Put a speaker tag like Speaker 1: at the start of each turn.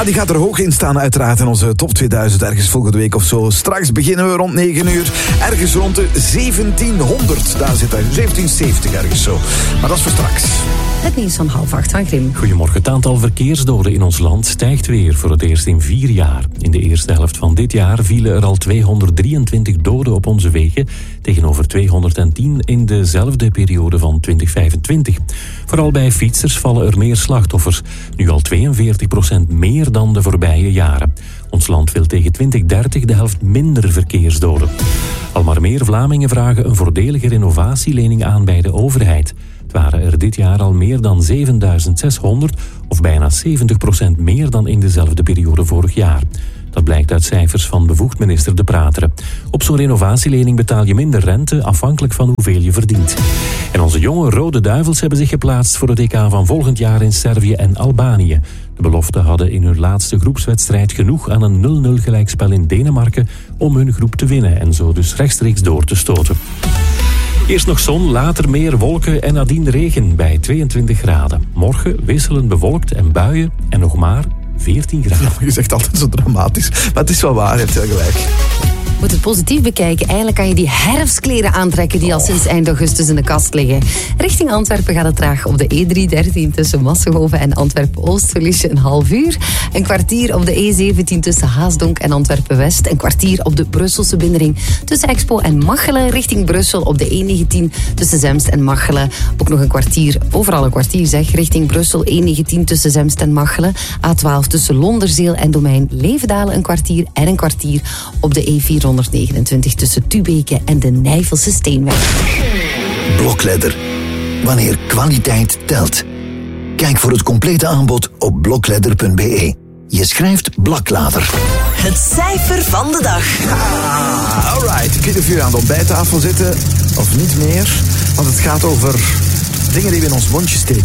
Speaker 1: Ja, die gaat er hoog in staan uiteraard in onze top 2000 ergens volgende week of zo. Straks beginnen we rond 9 uur. Ergens rond de 1700. Daar zit hij. 1770 ergens zo. Maar dat is voor straks.
Speaker 2: Het nieuws van 7:30 van Grim.
Speaker 3: Goedemorgen. Het aantal verkeersdoden in ons land stijgt weer voor het eerst in 4 jaar. In de eerste helft van dit jaar vielen er al 223 doden op onze wegen, tegenover 210 in dezelfde periode van 2025. Vooral bij fietsers vallen er meer slachtoffers, nu al 42% meer dan de voorbije jaren. Ons land wil tegen 2030 de helft minder verkeersdoden. Al maar meer Vlamingen vragen een voordelige renovatielening aan bij de overheid. Het waren er dit jaar al meer dan 7600, of bijna 70% meer dan in dezelfde periode vorig jaar. Dat blijkt uit cijfers van bevoegd minister De Prateren. Op zo'n renovatielening betaal je minder rente, afhankelijk van hoeveel je verdient. En onze jonge Rode Duivels hebben zich geplaatst voor het EK van volgend jaar in Servië en Albanië. De beloften hadden in hun laatste groepswedstrijd genoeg aan een 0-0 gelijkspel in Denemarken om hun groep te winnen en zo dus rechtstreeks door te stoten. Eerst nog zon, later meer wolken en nadien regen bij 22 graden. Morgen wisselend bewolkt en buien en nog maar 14 graden.
Speaker 1: Ja, je zegt altijd zo dramatisch, maar het is wel waar, je hebt heel gelijk.
Speaker 2: Je moet het positief bekijken. Eigenlijk kan je die herfstkleren aantrekken die al sinds eind augustus in de kast liggen. Richting Antwerpen gaat het traag op de E313 tussen Massenhoven en Antwerpen-Oost. Verlies je een half uur. Een kwartier op de E17 tussen Haasdonk en Antwerpen-West. Een kwartier op de Brusselse binnenring tussen Expo en Machelen. Richting Brussel op de E19 tussen Zemst en Machelen. Ook nog een kwartier, overal een kwartier zeg. Richting Brussel E19 tussen Zemst en Machelen. A12 tussen Londerzeel en Domein Levendalen een kwartier. En een kwartier op de E429 tussen Tubeke en de Nijvelse Steenweg.
Speaker 4: Blokledder. Wanneer kwaliteit telt. Kijk voor het complete aanbod op blokledder.be. Je schrijft Blaklader.
Speaker 5: Het cijfer van de dag.
Speaker 1: Alright, ik weet niet of jullie aan de ontbijttafel zitten of niet meer. Want het gaat over dingen die we in ons mondje steken.